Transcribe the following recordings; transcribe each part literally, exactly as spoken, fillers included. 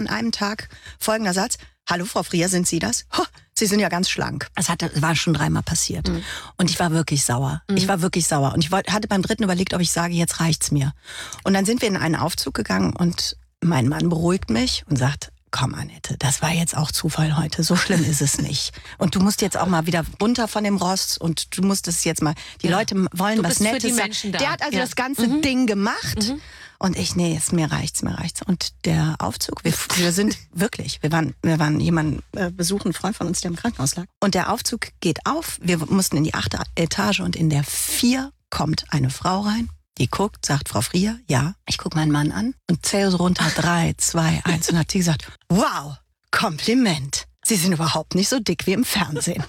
an einem Tag folgender Satz: Hallo Frau Frier, sind Sie das? Ho, Sie sind ja ganz schlank. Das hat, das war schon dreimal passiert. Mhm. Und ich war wirklich sauer. Mhm. Ich war wirklich sauer. Und ich wollte, hatte beim dritten überlegt, ob ich sage, jetzt reicht's mir. Und dann sind wir in einen Aufzug gegangen und mein Mann beruhigt mich und sagt: Komm, Annette, das war jetzt auch Zufall heute. So schlimm ist es nicht. Und du musst jetzt auch mal wieder runter von dem Rost und du musst es jetzt mal. Die ja. Leute wollen du was bist Nettes. für die Menschen da. Der hat also ja. das ganze mhm. Ding gemacht. Mhm. Und ich, nee, jetzt, mir reicht's, mir reicht's. Und der Aufzug, wir, wir sind wirklich, wir waren, wir waren jemanden äh, besuchen, ein Freund von uns, der im Krankenhaus lag. Und der Aufzug geht auf, wir mussten in die achte Etage und in der vier kommt eine Frau rein. Die guckt, sagt: Frau Frier, ja. Ich guck meinen Mann an und zähle so runter, drei, zwei, eins. Und hat die gesagt: Wow, Kompliment. Sie sind überhaupt nicht so dick wie im Fernsehen.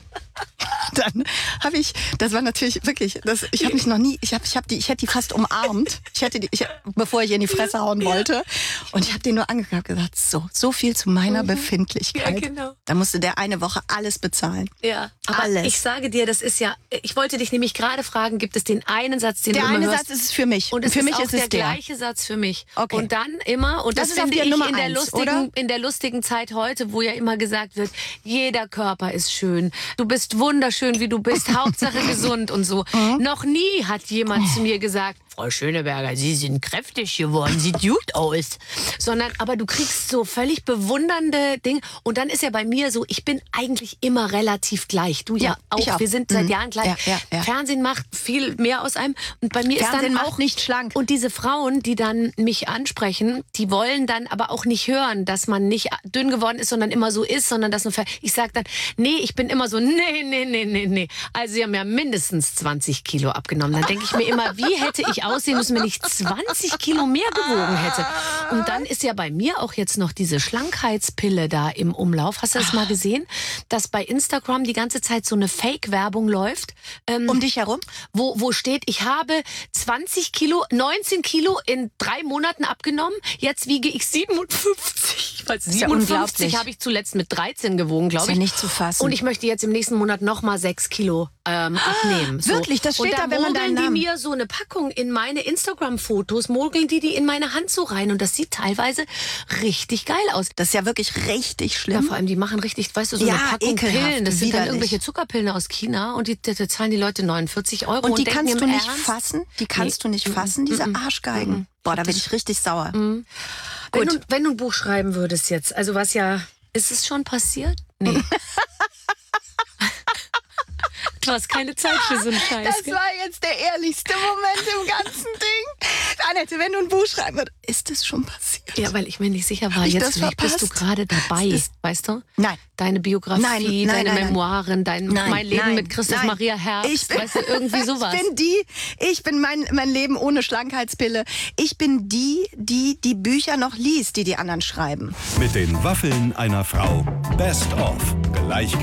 Dann habe ich, das war natürlich wirklich, das, ich habe mich noch nie, ich habe, ich habe die, ich hätte die fast umarmt, ich hätte die, ich, bevor ich in die Fresse hauen wollte. Und ich habe den nur angeguckt und gesagt: So, so viel zu meiner mhm. Befindlichkeit. Ja, genau. Da musste der eine Woche alles bezahlen. Ja, aber alles. Ich sage dir, das ist ja, ich wollte dich nämlich gerade fragen, gibt es den einen Satz, den der du immer eine hörst? Satz ist es für mich. Und es für ist mich auch ist der es der gleiche Satz für mich. Okay. Und dann immer, und das, das finde ist ich Nummer in der eins, lustigen, oder? in der lustigen Zeit heute, wo ja immer gesagt wird, jeder Körper ist schön. Du bist wunderschön, wie du bist. Hauptsache gesund und so. Mhm. Noch nie hat jemand zu mir gesagt: Frau Schöneberger, Sie sind kräftig geworden, sieht gut aus. Sondern, aber du kriegst so völlig bewundernde Dinge. Und dann ist ja bei mir so, ich bin eigentlich immer relativ gleich. Du ja, ja auch. auch. Wir sind seit mhm. Jahren gleich. Ja, ja, ja. Fernsehen macht viel mehr aus einem. Und bei mir Fernsehen ist dann macht auch nicht schlank. Und diese Frauen, die dann mich ansprechen, die wollen dann aber auch nicht hören, dass man nicht dünn geworden ist, sondern immer so ist, sondern dass nur, ich sage dann, nee, ich bin immer so, nee, nee, nee, nee, nee. Also sie haben ja mindestens zwanzig Kilo abgenommen. Dann denke ich mir immer, wie hätte ich aussehen müssen, wenn ich zwanzig Kilo mehr gewogen hätte. Und dann ist ja bei mir auch jetzt noch diese Schlankheitspille da im Umlauf. Hast du das mal gesehen? Dass bei Instagram die ganze Zeit so eine Fake-Werbung läuft. Ähm, um dich herum? Wo, wo steht, ich habe zwanzig Kilo, neunzehn Kilo in drei Monaten abgenommen. Jetzt wiege ich siebenundfünfzig. Ich weiß, siebenundfünfzig habe ich zuletzt mit dreizehn gewogen, glaube ich. Ist ja nicht zu fassen. Und ich möchte jetzt im nächsten Monat noch mal sechs Kilo ähm, abnehmen. So. Wirklich, das steht und da, wenn man deinen mogeln Namen... die mir so eine Packung in meine Instagram-Fotos, mogeln die die in meine Hand so rein. Und das sieht teilweise richtig geil aus. Das ist ja wirklich richtig schlimm. Ja, vor allem, die machen richtig, weißt du, so ja, eine Packung ekelhaft, Pillen. Das sind widerlich. dann irgendwelche Zuckerpillen aus China und die, die, die zahlen die Leute neunundvierzig Euro. Und, und die kannst du nicht Ernst? fassen? Die kannst nee. du nicht fassen, diese mm, Arschgeigen? Mm, Boah, da bin ich richtig sauer. Mm. Wenn, du, wenn du ein Buch schreiben würdest jetzt, also was ja, ist es schon passiert? Nee. Du hast keine Zeit für so einen Scheiß. Das war jetzt der ehrlichste Moment im ganzen Ding. Annette, wenn du ein Buch schreiben würdest, ist das schon passiert? Ja, weil ich mir nicht sicher war. Ich Jetzt bist du gerade dabei, ist, weißt du? Nein. Deine Biografie, nein, nein, deine nein, Memoiren, dein nein, mein Leben nein, mit Christoph nein. Maria Herbst, ich bin, weißt du, irgendwie sowas. Ich bin die, ich bin mein, mein Leben ohne Schlankheitspille. Ich bin die, die die Bücher noch liest, die die anderen schreiben. Mit den Waffeln einer Frau. Best of. Gleich